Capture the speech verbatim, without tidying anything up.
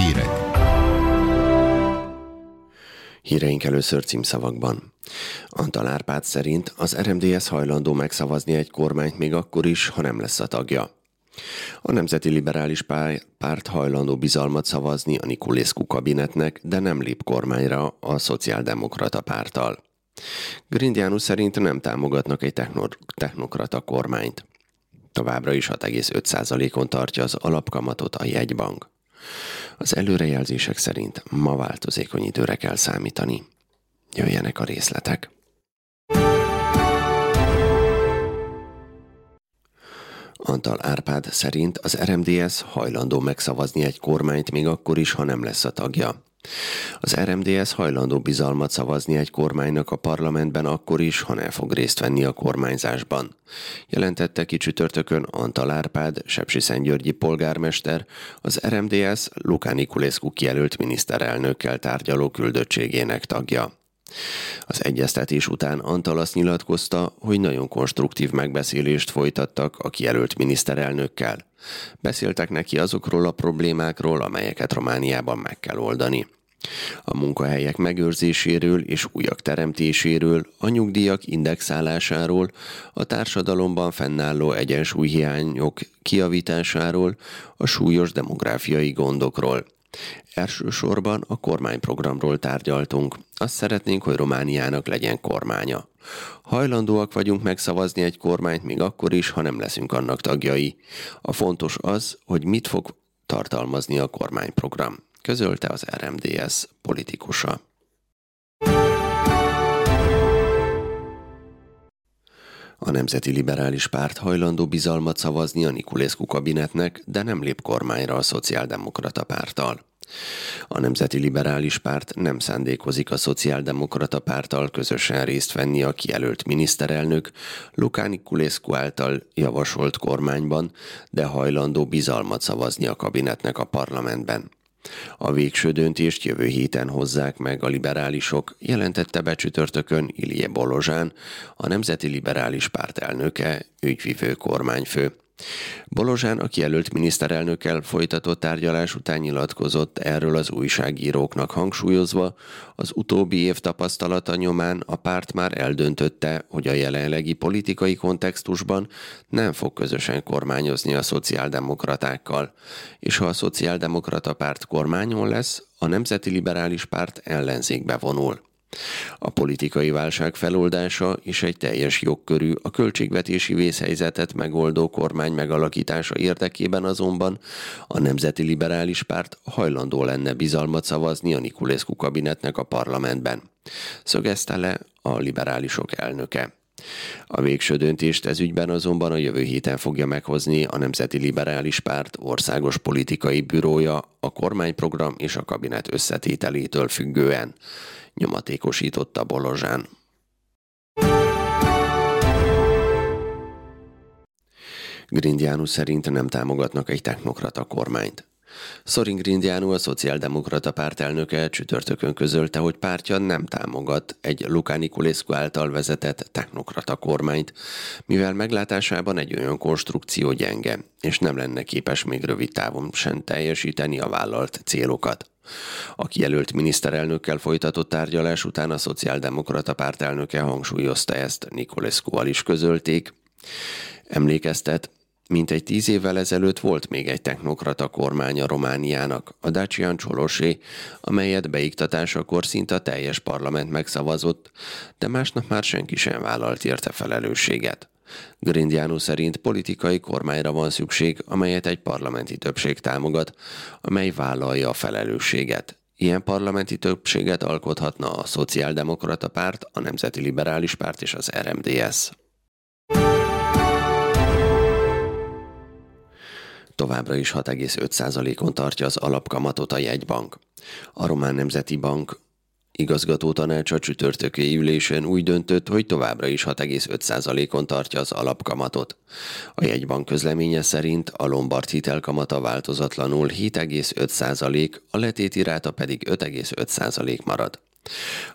Hírek. Híreink először címszavakban. Antal Árpád szerint az er em dé es hajlandó megszavazni egy kormányt még akkor is, ha nem lesz a tagja. A Nemzeti Liberális Párt hajlandó bizalmat szavazni a Niculescu kabinetnek, de nem lép kormányra a Szociáldemokrata Párttal. Grindiánus szerint nem támogatnak egy techno- technokrata kormányt. Továbbra is hat egész öt százalékon tartja az alapkamatot a jegybank. Az előrejelzések szerint ma változékony időre kell számítani. Jöjjenek a részletek. Antal Árpád szerint az er em dé es hajlandó megszavazni egy kormányt még akkor is, ha nem lesz a tagja. Az er em dé es hajlandó bizalmat szavazni egy kormánynak a parlamentben akkor is, ha nem fog részt venni a kormányzásban. Jelentette ki csütörtökön Antal Árpád, sepsiszentgyörgyi polgármester, az er em dé es Luca Niculescu kijelölt miniszterelnökkel tárgyaló küldöttségének tagja. Az egyeztetés után Antal azt nyilatkozta, hogy nagyon konstruktív megbeszélést folytattak a kijelölt miniszterelnökkel. Beszéltek neki azokról a problémákról, amelyeket Romániában meg kell oldani. A munkahelyek megőrzéséről és újak teremtéséről, a nyugdíjak indexálásáról, a társadalomban fennálló egyensúlyhiányok kijavításáról, a súlyos demográfiai gondokról. Elsősorban a kormányprogramról tárgyaltunk. Azt szeretnénk, hogy Romániának legyen kormánya. Hajlandóak vagyunk megszavazni egy kormányt még akkor is, ha nem leszünk annak tagjai. A fontos az, hogy mit fog tartalmazni a kormányprogram, közölte az er em dé es politikusa. A Nemzeti Liberális Párt hajlandó bizalmat szavazni a Niculescu kabinetnek, de nem lép kormányra a Szociáldemokrata Párttal. A Nemzeti Liberális Párt nem szándékozik a Szociáldemokrata Párttal közösen részt venni a kijelölt miniszterelnök Luca Niculescu által javasolt kormányban, de hajlandó bizalmat szavazni a kabinetnek a parlamentben. A végső döntést jövő héten hozzák meg a liberálisok, jelentette be csütörtökön Ilie Bolozsán, a Nemzeti Liberális Párt elnöke, ügyvivő kormányfő. Bolozsán a kijelölt miniszterelnökkel folytatott tárgyalás után nyilatkozott erről az újságíróknak, hangsúlyozva, az utóbbi év tapasztalata nyomán a párt már eldöntötte, hogy a jelenlegi politikai kontextusban nem fog közösen kormányozni a szociáldemokratákkal, és ha a Szociáldemokrata Párt kormányon lesz, a Nemzeti Liberális Párt ellenzékbe vonul. A politikai válság feloldása és egy teljes jogkörű, a költségvetési vészhelyzetet megoldó kormány megalakítása érdekében azonban a Nemzeti Liberális Párt hajlandó lenne bizalmat szavazni a Niculescu kabinetnek a parlamentben, szögezte le a liberálisok elnöke. A végső döntést ez ügyben azonban a jövő héten fogja meghozni a Nemzeti Liberális Párt országos politikai bürója a kormányprogram és a kabinet összetételétől függően, nyomatékosította Bolozsán. Grindiánus szerint nem támogatnak egy technokrata kormányt. Sorin Grindianu, a Szociáldemokrata Párt elnöke csütörtökön közölte, hogy pártja nem támogat egy Luca Niculescu által vezetett technokrata kormányt, mivel meglátásában egy olyan konstrukció gyenge, és nem lenne képes még rövid távon sem teljesíteni a vállalt célokat. A kijelölt miniszterelnökkel folytatott tárgyalás után a Szociáldemokrata Párt elnöke hangsúlyozta ezt, Niculescuval is közölték. Emlékeztet, mintegy tíz évvel ezelőtt volt még egy technokrata kormánya Romániának, a Dacian Ciolosé, amelyet beiktatásakor szinte a teljes parlament megszavazott, de másnap már senki sem vállalt érte felelősséget. Grindianu szerint politikai kormányra van szükség, amelyet egy parlamenti többség támogat, amely vállalja a felelősséget. Ilyen parlamenti többséget alkothatna a Szociáldemokrata Párt, a Nemzeti Liberális Párt és az er em dé es. Továbbra is hat egész öt százalékon tartja az alapkamatot a jegybank. A Román Nemzeti Bank igazgató tanácsa csütörtöki ülésen úgy döntött, hogy továbbra is hat egész öt százalékon tartja az alapkamatot. A jegybank közleménye szerint a lombard hitelkamata változatlanul hét egész öt százalék, a letéti ráta pedig öt egész öt százalék marad.